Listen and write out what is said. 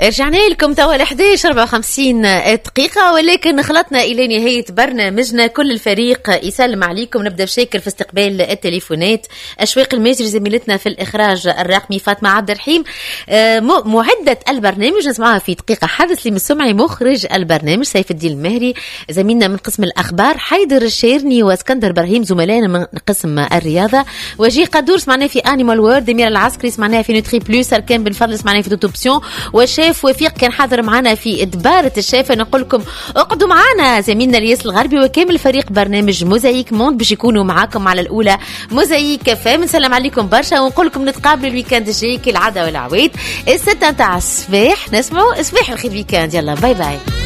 رجعنا لكم توا 11:54 دقيقة، ولكن خلطنا إلى نهاية برنامجنا. كل الفريق يسلم عليكم. نبدأ بشاكر في استقبال التليفونات أشواق الماجري زميلتنا في الإخراج الرقمي، فاطمة عبد الرحيم معدة البرنامج. نسمعها في دقيقة حدث لي السمعي مخرج البرنامج، سيف الدين المهري زميلنا من قسم الأخبار، حيدر الشيرني واسكندر إبراهيم زملائنا من قسم الرياضة، وجي قدور سمعنا في أنيمال وورد، دمير العسكري سمعناها في نوتري بلوس، أركان بن فضل سمعناها في توتوبسيون، والشيف وفيق كان حاضر معنا في إدبارة الشافة. نقول لكم اقعدوا معنا زميلنا الياس الغربي وكامل فريق برنامج موزايك موند باش يكونوا معاكم على الأولى موزايك فام. نسلم عليكم برشا ونقول لكم نتقابل الويكاند الجاي كالعادة والعويد الستة نتاع الصباح. نسمعوا صباح الخير ويكاند. يلا باي باي.